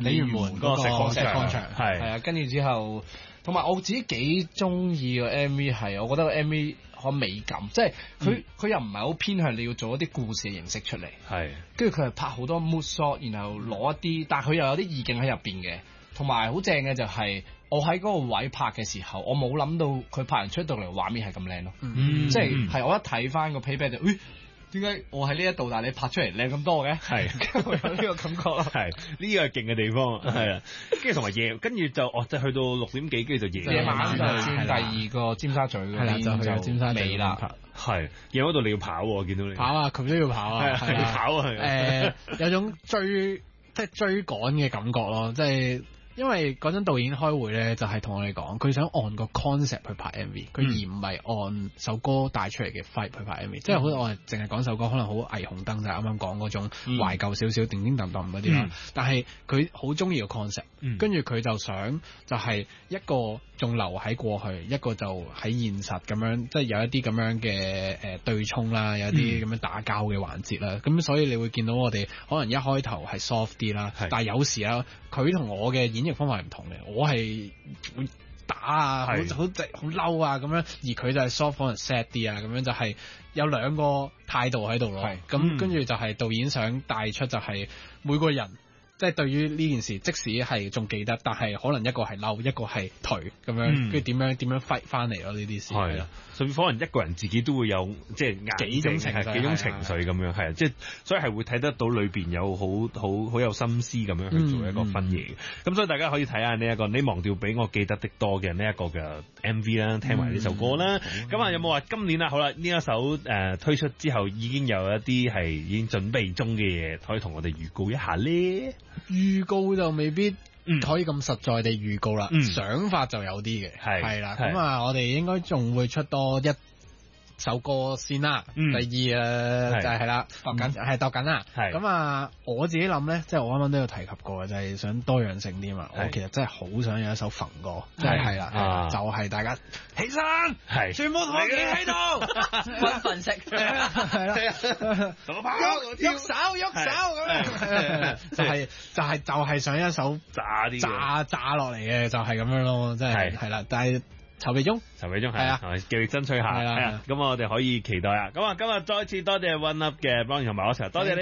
鯉魚門嗰個石礦場係啊，跟住之後，同埋我自己幾中意個 MV 係，我覺得個 MV 好美感，即係佢又唔係好偏向你要做一啲故事嘅形式出嚟， 係， 跟住佢係拍好多 mood shot，然後攞一啲，但係佢又有啲意境喺入邊嘅，同埋好正嘅就係我喺嗰個位拍嘅時候，我冇諗到佢拍完出到嚟畫面係咁靚咯，即係我一睇翻個 playback 就，點解我喺呢一度，但係你拍出嚟靚咁多嘅？係，我有呢個感覺咯。 係，呢個係勁嘅地方，係啊。跟住同埋夜，跟住就即係去到6點幾，跟住就夜晚就轉第二個尖沙咀嗰邊就去尖沙咀尾啦。 係，夜嗰度你要跑喎，見到你跑啊，佢都要跑啊， 係要跑啊， 有種追趕嘅感覺咯，即係。因為嗰陣導演開會咧，就係同我哋講，佢想按個 concept 去拍 MV，佢而唔係按首歌帶出嚟嘅 vibe 去拍 MV，即係好似我係淨係講首歌，可能好霓虹燈就係啱啱講嗰種懷舊少少、叮叮噹噹嗰啲啦。但係佢好中意個 concept，跟住佢就想就係一個仲留喺過去，一個就喺現實咁樣，即係有一啲咁樣嘅對沖啦，有一啲咁樣打交嘅環節啦。咁所以你會見到我哋可能一開頭係 soft 啲啦，但係有時啦，佢同我嘅演繹方法係唔同嘅，我係會打啊，好嬲啊咁樣，而佢就係 soft 可能 sad 啲啊，咁樣就係有兩個態度喺度咯。咁跟住就係導演想帶出就係每個人。即係對於呢件事，即使係仲記得，但係可能一個係嬲，一個係頹咁樣，跟住點樣 fight 翻嚟咯？呢啲事係啦， 甚至可能一個人自己都會有即係幾種情緒咁樣，係啊，即係所以係會睇得到裏邊有好有心思咁樣去做一個分野嘅。咁所以大家可以睇下呢一個你忘掉比我記得的多嘅呢一個嘅 MV 啦，聽埋呢首歌啦。咁啊有冇話今年啊好啦呢一首推出之後已經有一啲係已經準備中嘅嘢，可以同我哋預告一下咧？ 預告就未必可以咁實在地預告啦，想法就有啲嘅，係啦。咁啊，我哋應該仲會出多一首歌先啦。第二就係啦，度緊啦。咁啊，我自己諗咧，即係我啱啱都有提及過，就係想多樣性啲嘛。我其實真係好想有一首墳歌，即係啦，就係大家起身，全部同我企喺度， 分份食， 係啦，同我跑，喐手咁樣，就係想一首炸落嚟嘅，就係咁樣咯，即係啦，但係。籌備中係啊， 極力爭取下，係啊，咁我哋可以期待啊！咁啊，今日再次多謝 One Up 嘅幫同埋我一齊，多謝你。